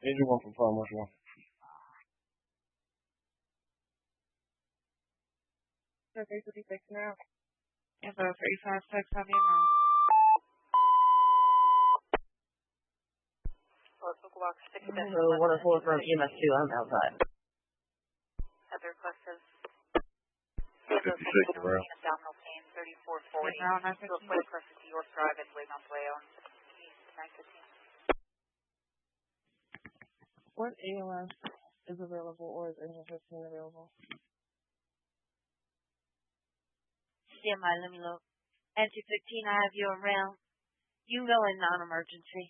Angel 1 from Fire Marshal 1. Okay, 56 now. Info 35, text on the amount. So 104 from EMS 2, I'm outside. Other requested. 56 around. Abdominal pain, 3440. Around 915. Real quick, person to York Drive and waiting on the way on East 915. What ALS is available, or is Angel 15 available? Yeah, let me look. Engine 15, I have you around. You go in non-emergency.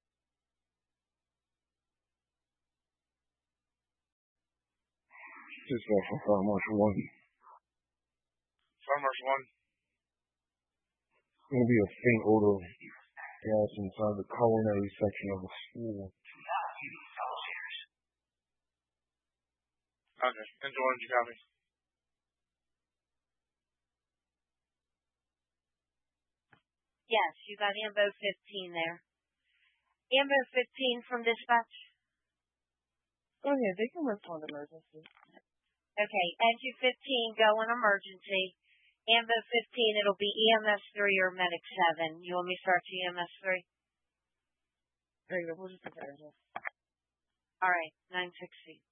Dispatch from Fire Marshal 1. Fire Marshal 1. Going to be a faint odor of gas inside the culinary section of the school. Okay. Angel 1, you copy? Yes, you got Ambo 15 there. Ambo 15 from dispatch. Oh, yeah, they can respond to emergency. Okay, engine 15, go in emergency. Ambo 15, it'll be EMS 3 or Medic 7. You want me to start to EMS 3? There you go, we'll just prepare it. All right, 960.